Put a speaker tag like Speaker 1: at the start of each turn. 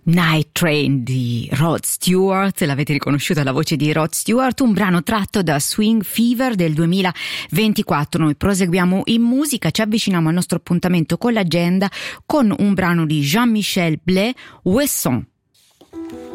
Speaker 1: Night Train di Rod Stewart, l'avete riconosciuta la voce di Rod Stewart, un brano tratto da Swing Fever del 2024. Noi proseguiamo in musica, ci avviciniamo al nostro appuntamento con l'agenda con un brano di Jean-Michel Blé, Ouessant.